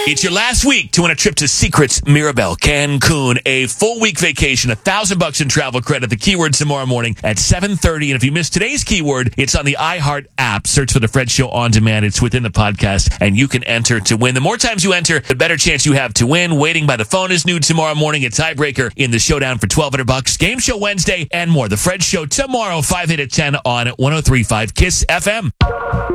It's your last week to win a trip to Secrets Mirabel, Cancun. A full week vacation, $1,000 in travel credit. The keyword tomorrow morning at 7:30. And if you missed today's keyword, it's on the iHeart app. Search for The Fred Show On Demand. It's within the podcast, and you can enter to win. The more times you enter, the better chance you have to win. Waiting by the phone is new tomorrow morning. A tiebreaker in the showdown for $1,200. Game show Wednesday and more. The Fred Show tomorrow, 5 8 at 10 on 103.5 KISS FM.